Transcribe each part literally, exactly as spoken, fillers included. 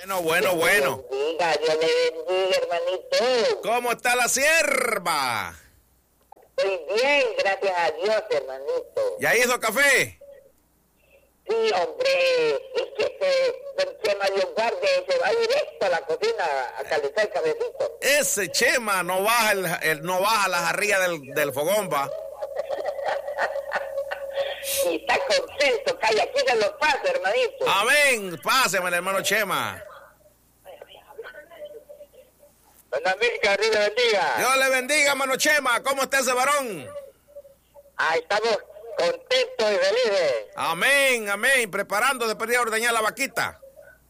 Bueno, bueno, bueno. Dios le bendiga, Dios le bendiga, hermanito. ¿Cómo está la sierva? Estoy bien, gracias a Dios, hermanito. ¿Ya hizo café? Sí, hombre, es que este don Chema Dios guarde se va directo a la cocina a calentar el cafecito. Ese Chema no baja el, el- no baja la jarría del, del fogón, va. Y está contento, calla, aquí se lo pasa, hermanito. Amén. Páseme, el hermano Chema. Don América, Dios le bendiga. Dios le bendiga, hermano Chema. ¿Cómo está ese varón? Ahí estamos contentos y felices. Amén, amén. Preparando de pedir a ordeñar la vaquita.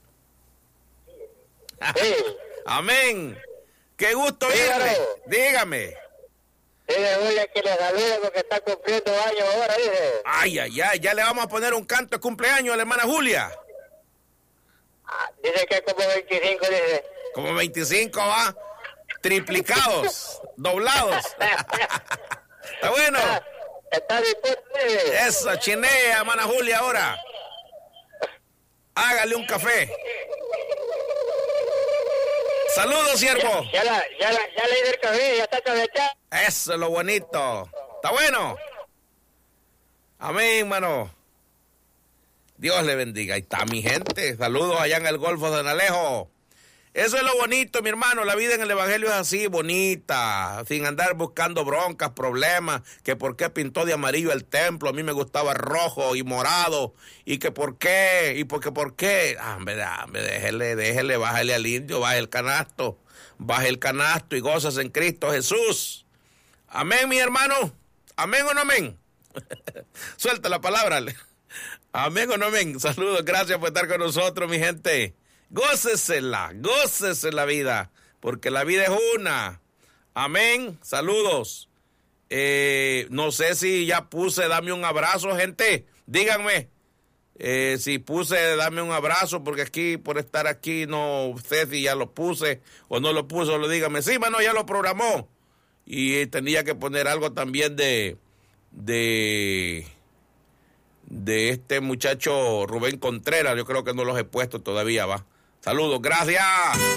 Sí. Amén. Qué gusto Dígalo. irle. Dígame. Dile, oye, que le salude porque está cumpliendo años ahora, dice. Ay, ay, ay. Ya le vamos a poner un canto de cumpleaños a la hermana Julia. Ah, dice que como veinticinco, dice. Como veinticinco, va. Triplicados. Doblados. Está bueno. Ah, está dispuesto, dice. Eso, chinea, hermana Julia, ahora. Hágale un café. Saludos, siervo. Ya la, ya la, ya le di el café, ya está cabezado. Eso es lo bonito. ¿Está bueno? Amén, hermano. Dios le bendiga. Ahí está mi gente. Saludos allá en el Golfo de Nalejo. Eso es lo bonito, mi hermano. La vida en el Evangelio es así, bonita. Sin andar buscando broncas, problemas. Que por qué pintó de amarillo el templo. A mí me gustaba rojo y morado. Y que por qué. Y porque por qué. Ah, hombre, hombre, déjele, déjele, bájale al indio, baje el canasto. Baje el canasto y gozas en Cristo Jesús. Amén, mi hermano. Amén o no amén. Suelta la palabra. Amén o no amén. Saludos, gracias por estar con nosotros, mi gente. Gócesela, gócese la vida, porque la vida es una. Amén. Saludos. Eh, no sé si ya puse dame un abrazo, gente. Díganme eh, si puse dame un abrazo, porque aquí, por estar aquí, no sé si ya lo puse o no lo puse, lo díganme. Sí, mano, ya lo programó. Y tenía que poner algo también de, de, de este muchacho Rubén Contreras. Yo creo que no los he puesto todavía, va. Saludos, gracias.